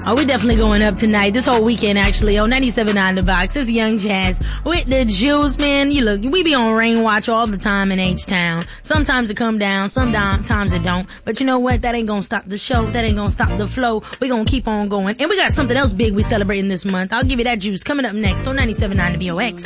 Oh, we're definitely going up tonight. This whole weekend, actually, on 97.9 The Box. It's Young Jazz with the Jules, man. You look, we be on rain watch all the time in H-Town. Sometimes it come down, sometimes it don't. But you know what? That ain't gonna stop the show. That ain't gonna stop the flow. We gonna keep on going. And we got something else big we celebrating this month. I'll give you that juice coming up next on 97.9 The BOX.